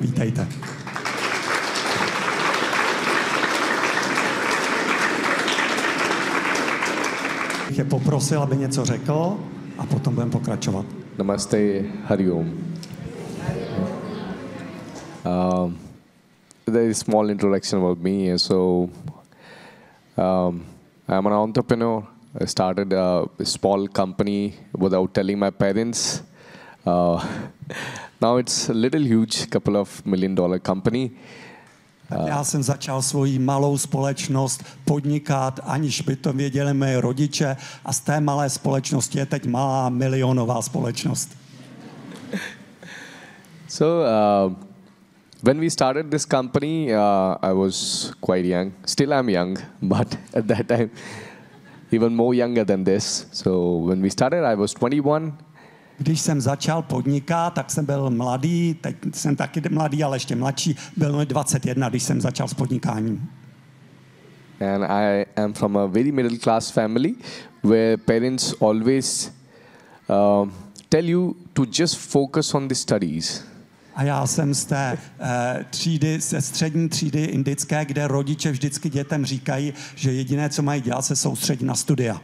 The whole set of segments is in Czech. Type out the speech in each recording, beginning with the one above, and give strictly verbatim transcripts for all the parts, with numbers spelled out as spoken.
Vítejte. Je poprosil, aby něco řekl a potom budeme pokračovat. Namaste, Hari Om. Um, there is a small introduction about me. So, um, I'm an entrepreneur. I started a small company without telling my parents. Uh, now it's a little huge, couple of million dollar company. Já jsem začal svoji malou společnost podnikat, aniž by to věděli mé rodiče, a z té malé společnosti je teď malá milionová společnost. So, uh, when we started this company, uh, I was quite young. Still I'm young, but at that time, even more younger than this. So, when we started, I was twenty-one. Když jsem začal podnikat, tak jsem byl mladý, teď jsem taky mladý, ale ještě mladší, byl mi dvacet jedna, když jsem začal s podnikáním. And I am from a very middle class family where parents always uh, tell you to just focus on the studies. A já jsem z té uh, třídy, ze střední třídy indické, kde rodiče vždycky dětem říkají, že jediné, co mají dělat, se soustředit na studia.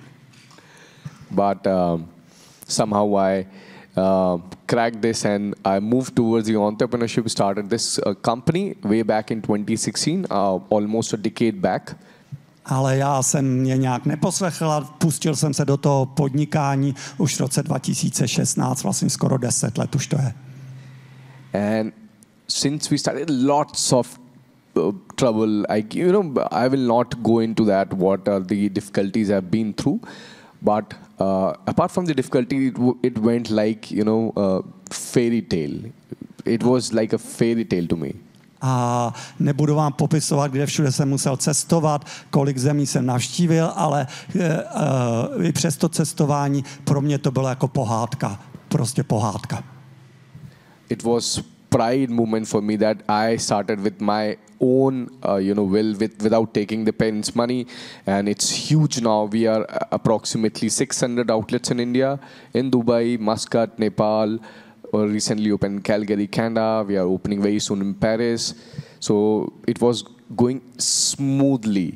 But uh, somehow I uh, cracked this and I moved towards the entrepreneurship, started this uh, company way back in twenty sixteen, uh, almost a decade back. Ale já jsem mě nějak neposlechl a pustil jsem se do toho podnikání už v roce dva tisíce šestnáct, vlastně skoro deset let už to je. And since we started lots of uh, trouble, I, you know, I will not go into that, what are the difficulties I've been through. But uh, apart from the difficulty, it, w it went like, you know, a fairy tale. It was like a fairy tale to me. A nebudu vám popisovat, kde všude jsem musel cestovat, kolik zemí jsem navštívil, ale uh, uh, i přes to cestování pro mě to bylo jako pohádka. Prostě pohádka. It was pride moment for me that I started with my own, uh, you know, will with, without taking the parents' money, and it's huge now. We are approximately six hundred outlets in India, in Dubai, Muscat, Nepal, or recently opened in Calgary, Canada. We are opening very soon in Paris. So it was going smoothly.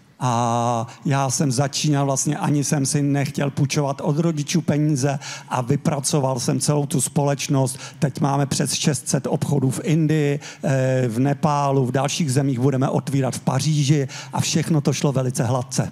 A já jsem začínal, vlastně ani jsem si nechtěl půjčovat od rodičů peníze a vypracoval jsem celou tu společnost. Teď máme přes šest set obchodů v Indii, v Nepálu, v dalších zemích budeme otvírat v Paříži a všechno to šlo velice hladce.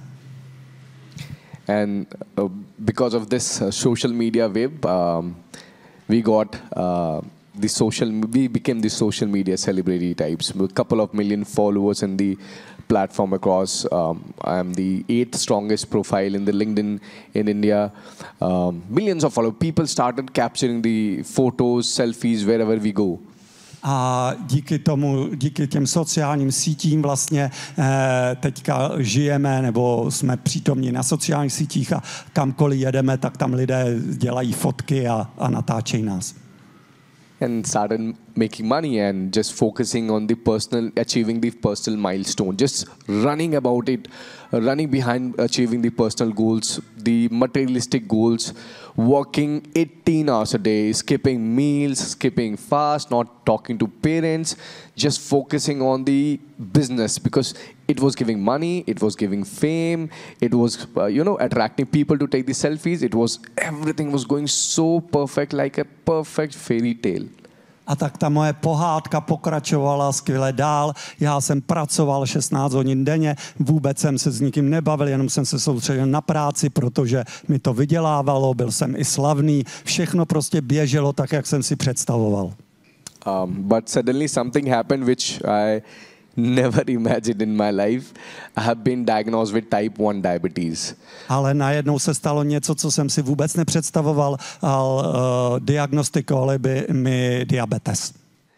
And uh, because of this uh, social media web, um, we got uh, the social, we became the social media celebrity types. A couple of million followers in the platform across. Um, I am the eighth strongest profile in the LinkedIn in India. Um, millions of followers. People started capturing the photos, selfies wherever we go. A díky tomu, díky těm sociálním sítím vlastně eh, teďka žijeme nebo jsme přítomní na sociálních sítích a kamkoliv jedeme, tak tam lidé dělají fotky a, a natáčejí nás. And started making money and just focusing on the personal, achieving the personal milestone, just running about it, running behind achieving the personal goals, the materialistic goals, working eighteen hours a day, skipping meals, skipping fast, not talking to parents, just focusing on the business because it was giving money, it was giving fame, it was, uh, you know, attracting people to take the selfies. It was, everything was going so perfect, like a perfect fairy tale. A tak ta moje pohádka pokračovala skvěle dál. Já jsem pracoval šestnáct hodin denně, vůbec jsem se s nikým nebavil, jenom jsem se soustředil na práci, protože mi to vydělávalo, byl jsem i slavný, všechno prostě běželo tak, jak jsem si představoval. Um, but suddenly something happened which I never imagined in my life. I have been diagnosed with type one diabetes. Ale najednou se stalo něco, co jsem si vůbec nepředstavoval, ale uh, diagnostikovali by mi diabetes.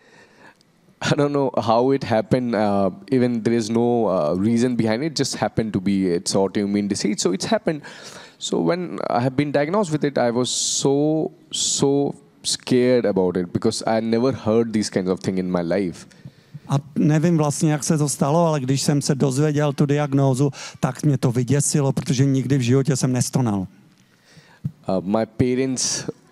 I don't know how it happened. Uh, even there is no uh, reason behind it. Just happened to be. It's autoimmune disease, so it's happened. So when I have been diagnosed with it, I was so so scared about it because I never heard these kinds of things in my life. A nevím vlastně, jak se to stalo, ale když jsem se dozvěděl tu diagnózu, tak mě to vyděsilo, protože nikdy v životě jsem nestonal. Uh, my parents